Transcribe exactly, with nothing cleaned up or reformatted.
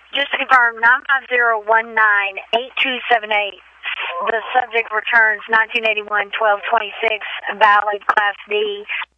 Just to confirm, nine five zero one nine eight two seven eight. The subject returns nineteen eighty-one twelve twenty-six, valid Class D.